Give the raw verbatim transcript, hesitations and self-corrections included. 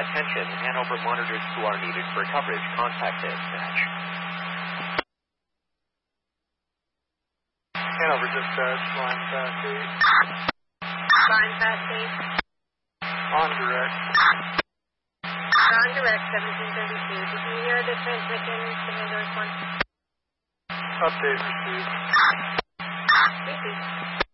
Attention, Hanover monitors who are needed for coverage. Contact dispatch. Hanover dispatch, line fast eight. Line fast eight. On direct. On direct, seventeen thirty-two. Did you hear the transmission? Signal to response. Update received. Repeat.